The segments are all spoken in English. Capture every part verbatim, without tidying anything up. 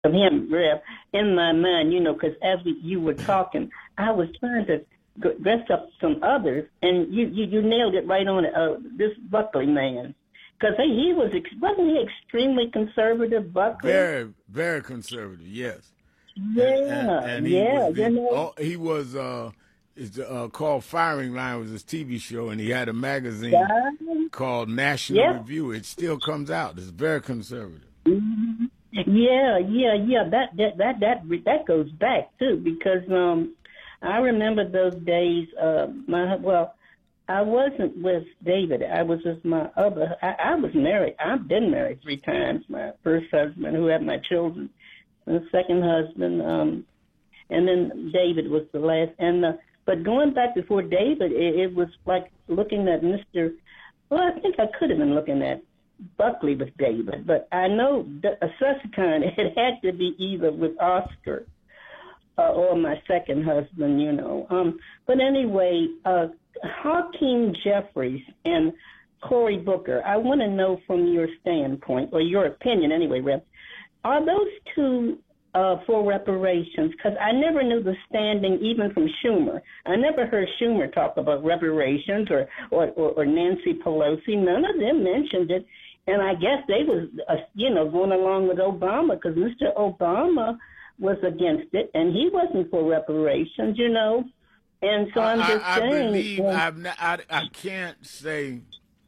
of him, Rev, in my mind, you know, because as we, you were talking, I was trying to g- dress up some others, and you, you, you nailed it right on it. Uh, this Buckley man, because he, he was ex- wasn't he extremely conservative, Buckley? Very, very conservative. Yes. And, and, Yeah, and he yeah, was you the know. oh, he was uh, it's uh, called Firing Line was his T V show, and he had a magazine Yeah, called National yeah. Review. It still comes out. It's very conservative. Mhm. Yeah, yeah, yeah. That that that that that goes back too because um, I remember those days. Uh, my well, I wasn't with David. I was with my other. I, I was married. I've been married three times. My first husband, who had my children, and the second husband, um, and then David was the last. And uh, but going back before David, it, it was like looking at Mister Well, I think I could have been looking at Buckley with David, but I know the, a Sussex-Con, it had to be either with Oscar uh, or my second husband, you know. Um, but anyway, uh, Hakeem Jeffries and Cory Booker, I want to know from your standpoint, or your opinion anyway, Rep, are those two uh, for reparations? Because I never knew the standing even from Schumer. I never heard Schumer talk about reparations or, or, or, or Nancy Pelosi. None of them mentioned it. And I guess they was, uh, you know, going along with Obama because Mister Obama was against it, and he wasn't for reparations, you know. And so I'm just I, I saying. believe Well, I've not, I I can't say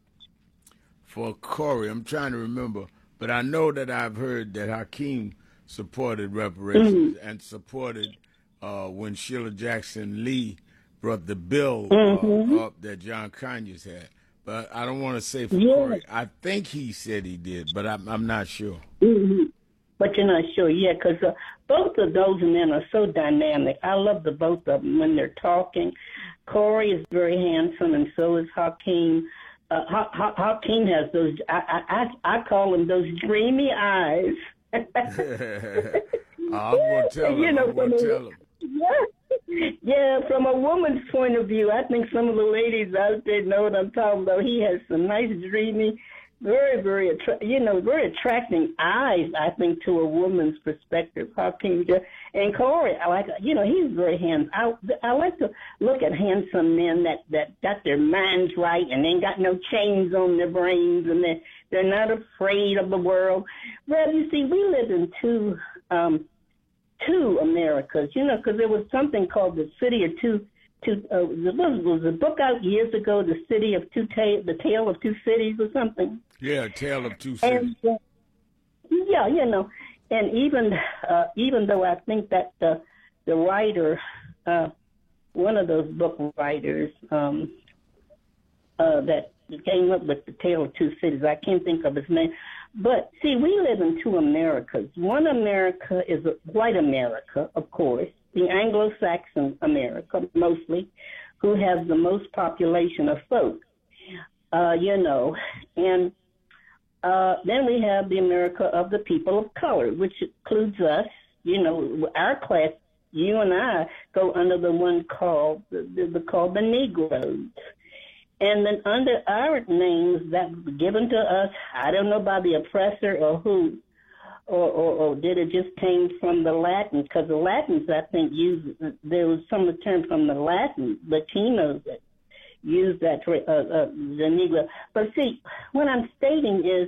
for Cory. I'm trying to remember, but I know that I've heard that Hakeem supported reparations mm-hmm, and supported uh, when Sheila Jackson Lee brought the bill uh, mm-hmm, up that John Conyers had. But I don't want to say for yeah. Cory. I think he said he did, but I'm, I'm not sure. Mm-hmm. But you're not sure, yeah, because uh, both of those men are so dynamic. I love the both of them when they're talking. Cory is very handsome, and so is Hakeem. Uh, ha- ha- Hakeem has those, I, I, I I call them those dreamy eyes. I'm going to tell him. you know, I'm going to tell him. Yeah, yeah. From a woman's point of view, I think some of the ladies out there know what I'm talking about. He has some nice, dreamy, very, very, attra- you know, very attracting eyes. I think to a woman's perspective. How can you just? And Cory, I like, you know, he's very handsome. I, I like to look at handsome men that that got their minds right and ain't got no chains on their brains and they they're not afraid of the world. Well, you see, we live in two. Um, two Americas, you know, because there was something called the City of Two, two uh, there was, was a book out years ago, The City of Two, Ta- The Tale of Two Cities or something. Yeah, Tale of Two Cities. And, uh, yeah, you know, and even uh, even though I think that the, the writer, uh, one of those book writers um, uh, that came up with The Tale of Two Cities, I can't think of his name, but, see, we live in two Americas. One America is white America, of course, the Anglo-Saxon America, mostly, who has the most population of folk, uh, you know. And uh, then we have the America of the people of color, which includes us, you know, our class, you and I go under the one called the, the, called the Negroes. And then under our names that were given to us, I don't know by the oppressor or who, or, or, or did it just came from the Latin? Because the Latins, I think, used, there was some term from the Latin, Latinos that used that, uh, uh, the Negro. But see, what I'm stating is,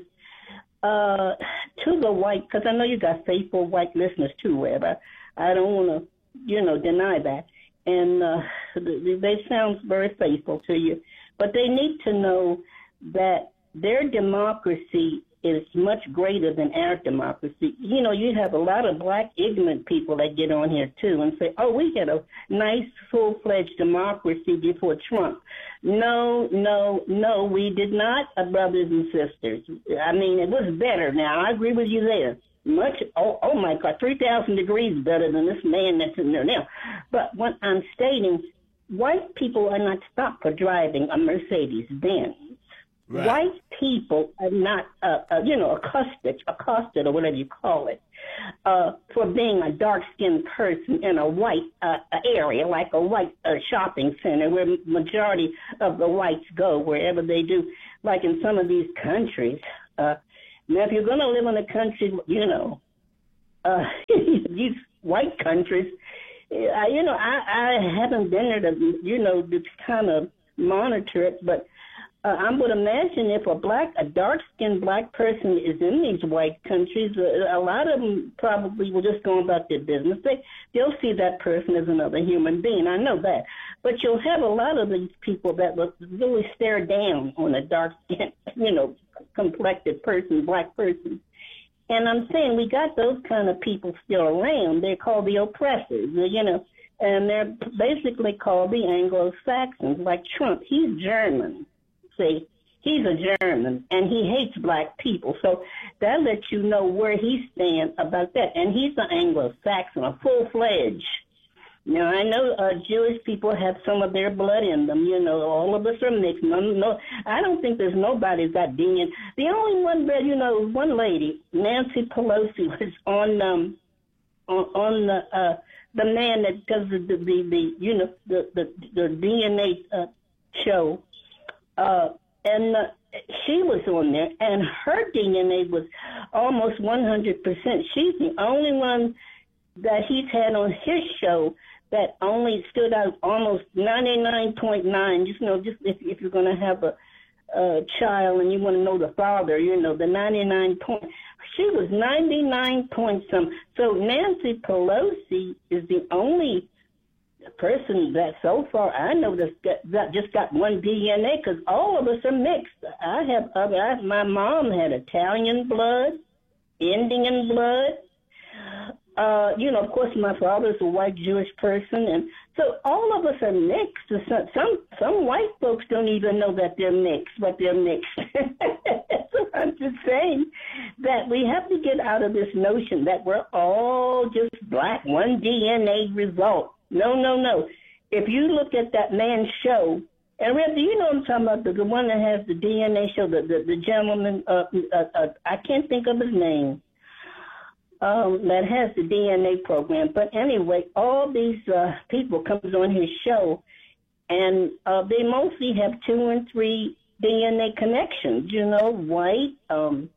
uh, to the white, because I know you got faithful white listeners too, Webb. I, I don't want to, you know, deny that. And uh, they, they sound very faithful to you. But they need to know that their democracy is much greater than our democracy. You know, you have a lot of black ignorant people that get on here, too, and say, oh, we had a nice, full-fledged democracy before Trump. No, no, no, we did not, uh, brothers and sisters. I mean, it was better now. I agree with you there. Much, oh, oh my God, three thousand degrees better than this man that's in there now. But what I'm stating, white people are not stopped for driving a Mercedes-Benz. Right. White people are not, uh, uh, you know, accosted, accosted or whatever you call it, uh, for being a dark-skinned person in a white uh, area, like a white uh, shopping center where majority of the whites go, wherever they do, like in some of these countries. Uh, now, if you're going to live in a country, you know, uh, these white countries. I, you know, I, I haven't been there to, you know, to kind of monitor it, but uh, I would imagine if a black, a dark-skinned black person is in these white countries, a, a lot of them probably will just go about their business. They, they'll see that person as another human being. I know that. But you'll have a lot of these people that will really stare down on a dark-skinned, you know, complected person, black person. And I'm saying we got those kind of people still around. They're called the oppressors, you know, and they're basically called the Anglo-Saxons, like Trump. He's German, see. He's a German, and he hates black people. So that lets you know where he stands about that. And he's an Anglo-Saxon, a full-fledged. Now, I know uh, Jewish people have some of their blood in them. You know, all of us are mixed. No, no, I don't think there's nobody got D N A. The only one that, you know, one lady, Nancy Pelosi, was on um on, on the uh, the man that does the, the, the, the you know, the, the, the D N A uh, show. Uh, and uh, she was on there, and her D N A was almost one hundred percent. She's the only one that he's had on his show that only stood out almost ninety-nine point nine. Just, you know, just if, if you're going to have a, a child and you want to know the father, you know, the ninety-nine point. She was ninety-nine point some. So Nancy Pelosi is the only person that so far I know that's got, that just got one D N A, because all of us are mixed. I have other. I, my mom had Italian blood, Indian blood. Uh, you know, of course, my father's a white Jewish person, and so all of us are mixed. Some some, some white folks don't even know that they're mixed, but they're mixed. So I'm just saying that we have to get out of this notion that we're all just black, one D N A result. No, no, no. If you look at that man's show, and Reb, do you know what I'm talking about? The, the one that has the D N A show, the the, the gentleman, uh, uh, uh, I can't think of his name. Um, that has the D N A program. But anyway, all these uh, people comes on his show, and uh, they mostly have two and three D N A connections, you know, white, um,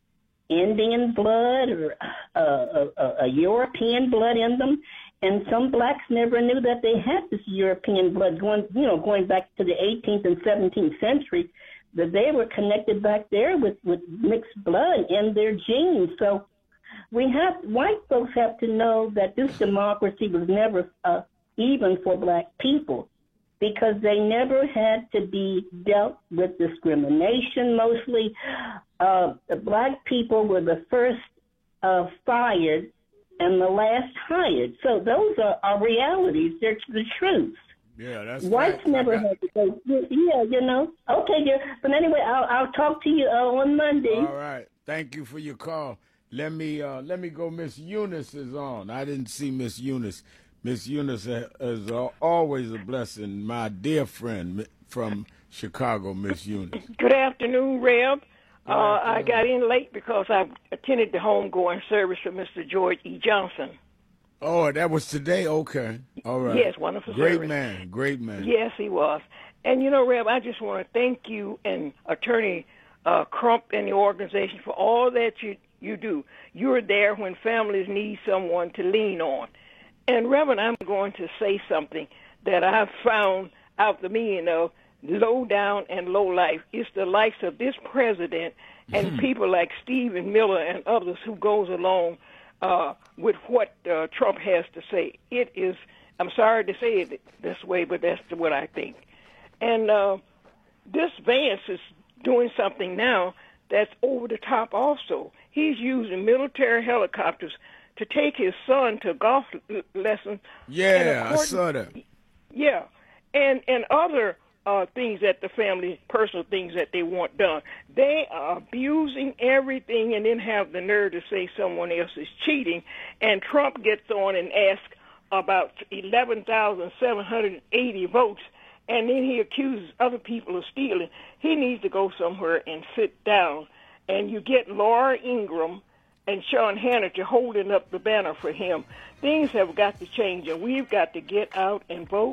Indian blood, or uh, a, a European blood in them. And some blacks never knew that they had this European blood going, you know, going back to the eighteenth and seventeenth century, that they were connected back there with, with mixed blood in their genes. So we have, white folks have to know that this democracy was never uh, even for black people, because they never had to be dealt with discrimination mostly. Uh, the black people were the first uh, fired and the last hired. So those are, are realities. They're the truth. Yeah, that's Whites fact. never got... had to go. Yeah, you know. Okay, dear. But anyway, I'll, I'll talk to you uh, on Monday. All right. Thank you for your call. Let me uh, let me go. Miss Eunice is on. I didn't see Miss Eunice. Miss Eunice is uh, always a blessing. My dear friend from Chicago, Miss Eunice. Good afternoon, Reb. Good uh, afternoon. I got in late because I attended the homegoing service for Mister George E. Johnson. Oh, that was today? Okay. All right. Yes, wonderful Great service. man. Great man. Yes, he was. And, you know, Reb, I just want to thank you and Attorney uh, Crump and the organization for all that you You do. You're there when families need someone to lean on. And, Reverend, I'm going to say something that I've found out the meaning of low down and low life. It's the likes of this president and mm-hmm. people like Stephen Miller and others who goes along uh, with what uh, Trump has to say. It is, I'm sorry to say it this way, but that's what I think. And uh, this Vance is doing something now that's over the top also. He's using military helicopters to take his son to golf lessons. Yeah, I saw that. Yeah, and and other uh, things that the family, personal things that they want done. They are abusing everything and then have the nerve to say someone else is cheating. And Trump gets on and asks about eleven thousand seven hundred eighty votes, and then he accuses other people of stealing. He needs to go somewhere and sit down. And you get Laura Ingraham and Sean Hannity holding up the banner for him. Things have got to change, and we've got to get out and vote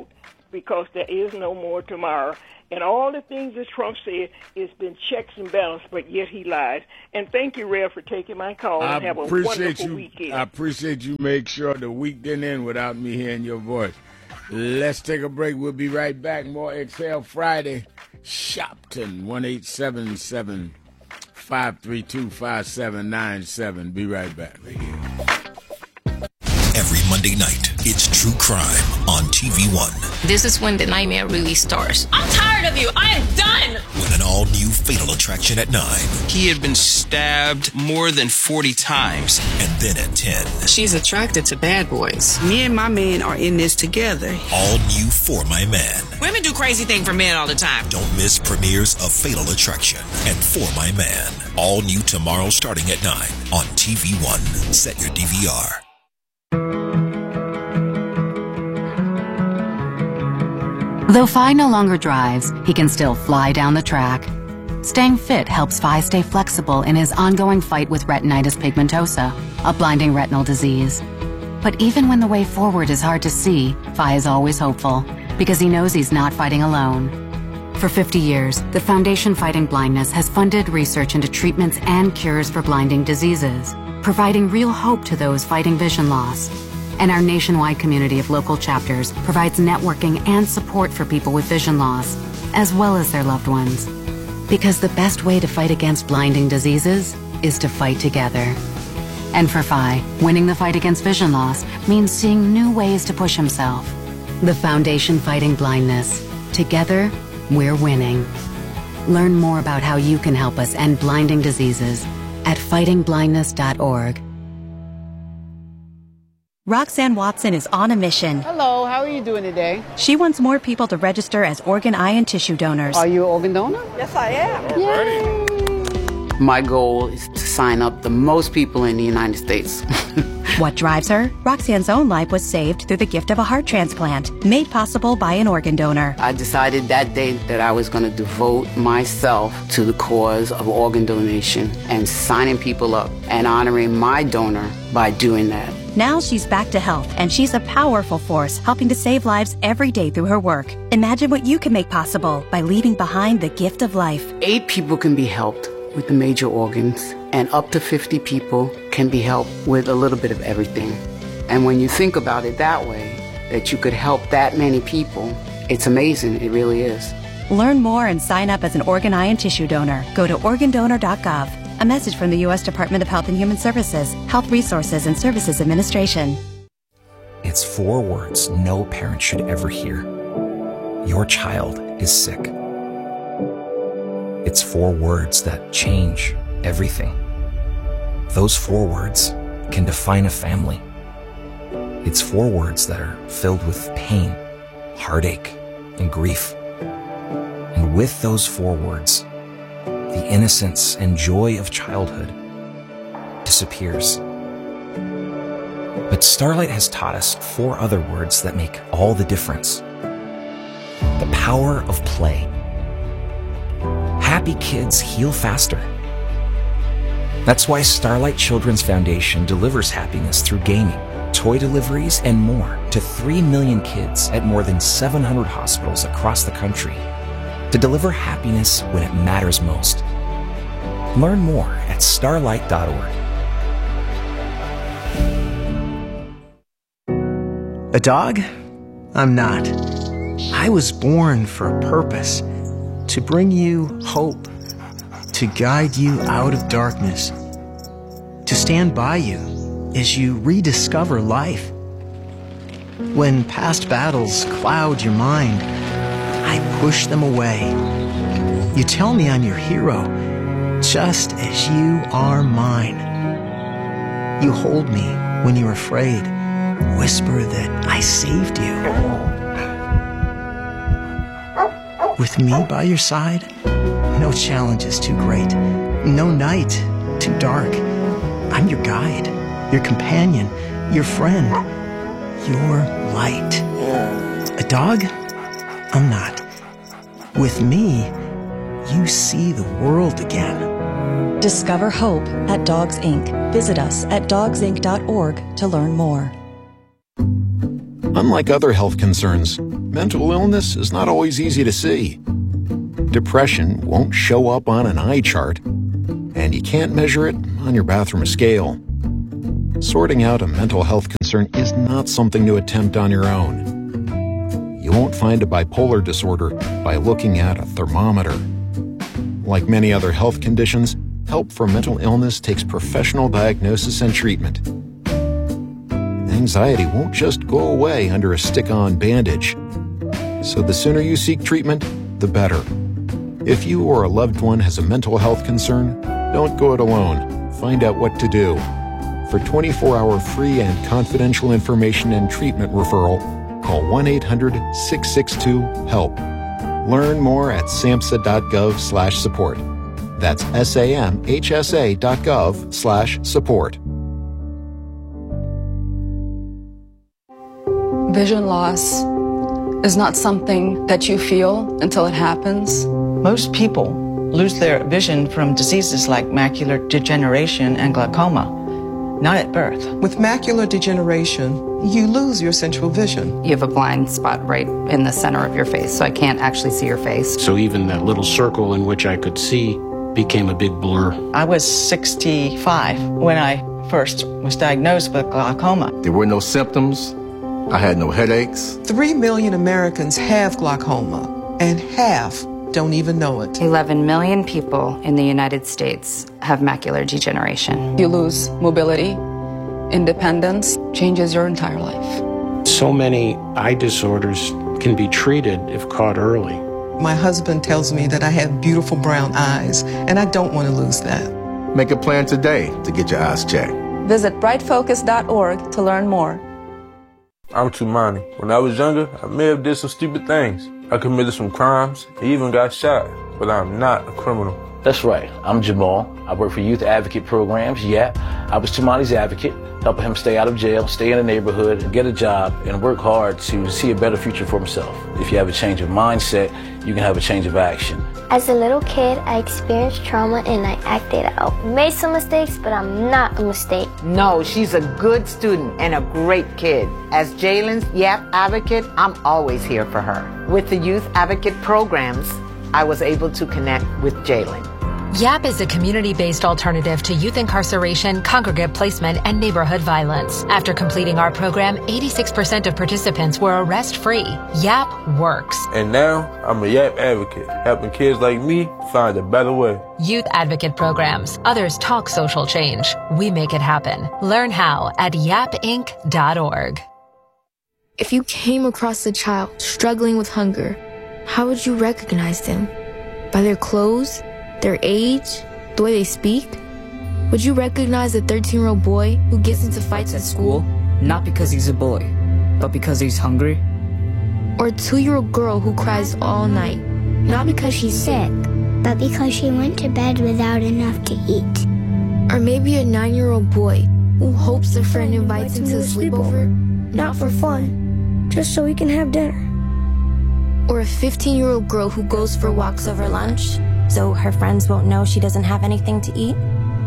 because there is no more tomorrow. And all the things that Trump said, it's been checks and balances, but yet he lies. And thank you, Rev, for taking my call, and I have a appreciate wonderful you. weekend. I appreciate you make sure the week didn't end without me hearing your voice. Let's take a break. We'll be right back. More Exhale Friday. Shopton, one eight seven seven, five three two, five seven nine seven. Be right back. Every Monday night, it's True Crime on T V One. This is when the nightmare really starts. I'm tired of you. I am done. With an all-new Fatal Attraction at nine. He had been stabbed more than forty times. And then at ten. She's attracted to bad boys. Me and my man are in this together. All new For My Man. Women do crazy things for men all the time. Don't miss premieres of Fatal Attraction and For My Man. All new tomorrow starting at nine on T V One. Set your D V R. Though Phi no longer drives, he can still fly down the track. Staying fit helps Phi stay flexible in his ongoing fight with retinitis pigmentosa, a blinding retinal disease. But even when the way forward is hard to see, Phi is always hopeful, because he knows he's not fighting alone. For fifty years, the Foundation Fighting Blindness has funded research into treatments and cures for blinding diseases, providing real hope to those fighting vision loss. And our nationwide community of local chapters provides networking and support for people with vision loss, as well as their loved ones. Because the best way to fight against blinding diseases is to fight together. And for Phi, winning the fight against vision loss means seeing new ways to push himself. The Foundation Fighting Blindness. Together, we're winning. Learn more about how you can help us end blinding diseases at fighting blindness dot org. Roxanne Watson is on a mission. Hello, how are you doing today? She wants more people to register as organ, eye, and tissue donors. Are you an organ donor? Yes, I am. Yay. My goal is to sign up the most people in the United States. What drives her? Roxanne's own life was saved through the gift of a heart transplant, made possible by an organ donor. I decided that day that I was going to devote myself to the cause of organ donation and signing people up and honoring my donor by doing that. Now she's back to health, and she's a powerful force helping to save lives every day through her work. Imagine what you can make possible by leaving behind the gift of life. Eight people can be helped with the major organs, and up to fifty people can be helped with a little bit of everything. And when you think about it that way, that you could help that many people, it's amazing. It really is. Learn more and sign up as an organ, eye, and tissue donor. Go to organ donor dot gov. A message from the U S Department of Health and Human Services, Health Resources and Services Administration. It's four words no parent should ever hear. Your child is sick. It's four words that change everything. Those four words can define a family. It's four words that are filled with pain, heartache, and grief. And with those four words, the innocence and joy of childhood disappears. But Starlight has taught us four other words that make all the difference. The power of play. Happy kids heal faster. That's why Starlight Children's Foundation delivers happiness through gaming, toy deliveries, and more to three million kids at more than seven hundred hospitals across the country to deliver happiness when it matters most. Learn more at starlight dot org. A dog? I'm not. I was born for a purpose, to bring you hope, to guide you out of darkness, to stand by you as you rediscover life. When past battles cloud your mind, I push them away. You tell me I'm your hero, just as you are mine. You hold me when you're afraid, whisper that I saved you. With me by your side, no challenge is too great, no night too dark. I'm your guide, your companion, your friend, your light. A dog? I'm not. With me, you see the world again. Discover hope at Dogs Incorporated. Visit us at dogs inc dot org to learn more. Unlike other health concerns, mental illness is not always easy to see. Depression won't show up on an eye chart, and you can't measure it on your bathroom scale. Sorting out a mental health concern is not something to attempt on your own. You won't find a bipolar disorder by looking at a thermometer. Like many other health conditions, help for mental illness takes professional diagnosis and treatment. Anxiety won't just go away under a stick-on bandage. So the sooner you seek treatment, the better. If you or a loved one has a mental health concern, don't go it alone. Find out what to do. For twenty-four hour free and confidential information and treatment referral, call one eight hundred six six two HELP. Learn more at samhsa.gov slash support. That's S-A-M-H-S-A dot gov slash support. Vision loss is not something that you feel until it happens. Most people lose their vision from diseases like macular degeneration and glaucoma, not at birth. With macular degeneration, you lose your central vision. You have a blind spot right in the center of your face, so I can't actually see your face. So even that little circle in which I could see became a big blur. I was sixty-five when I first was diagnosed with glaucoma. There were no symptoms. I had no headaches. Three million Americans have glaucoma, and half don't even know it. eleven million people in the United States have macular degeneration. You lose mobility, independence, changes your entire life. So many eye disorders can be treated if caught early. My husband tells me that I have beautiful brown eyes, and I don't want to lose that. Make a plan today to get your eyes checked. Visit bright focus dot org to learn more. I'm Tumani. When I was younger, I may have did some stupid things. I committed some crimes, I even got shot, but I'm not a criminal. That's right. I'm Jamal. I work for Youth Advocate Programs, Y A P. I was Tumani's advocate, helping him stay out of jail, stay in the neighborhood, get a job, and work hard to see a better future for himself. If you have a change of mindset, you can have a change of action. As a little kid, I experienced trauma and I acted out. Made some mistakes, but I'm not a mistake. No, she's a good student and a great kid. As Jalen's Y A P advocate, I'm always here for her. With the Youth Advocate Programs, I was able to connect with Jalen. Y A P is a community-based alternative to youth incarceration, congregate placement, and neighborhood violence. After completing our program, eighty-six percent of participants were arrest-free. Y A P works. And now, I'm a Y A P advocate, helping kids like me find a better way. Youth Advocate Programs. Others talk social change. We make it happen. Learn how at yap inc dot org. If you came across a child struggling with hunger, how would you recognize them? By their clothes? Their age? The way they speak? Would you recognize a thirteen-year-old boy who gets into fights at school? Not because he's a boy, but because he's hungry? Or a two-year-old girl who cries all night? Not because she's sick, but because she went to bed without enough to eat. Or maybe a nine-year-old boy who hopes a friend invites him to a sleepover? Not for fun, just so he can have dinner. Or a fifteen-year-old girl who goes for walks over lunch? So her friends won't know she doesn't have anything to eat?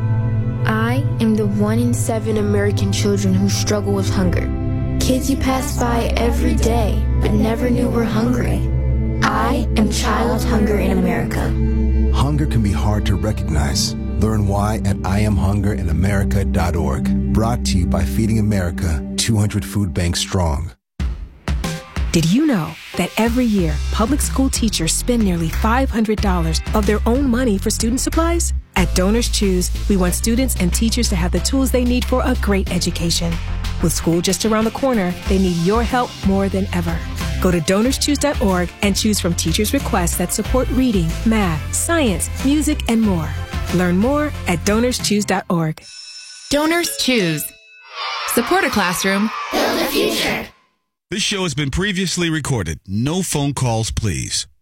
I am the one in seven American children who struggle with hunger. Kids you pass by every day, but never knew were hungry. I am Child Hunger in America. Hunger can be hard to recognize. Learn why at I am hunger in america dot org. Brought to you by Feeding America, two hundred Food Banks Strong. Did you know that every year, public school teachers spend nearly five hundred dollars of their own money for student supplies? At Donors Choose, we want students and teachers to have the tools they need for a great education. With school just around the corner, they need your help more than ever. Go to donors choose dot org and choose from teachers' requests that support reading, math, science, music, and more. Learn more at donors choose dot org. Donors Choose. Support a classroom. Build a future. This show has been previously recorded. No phone calls, please.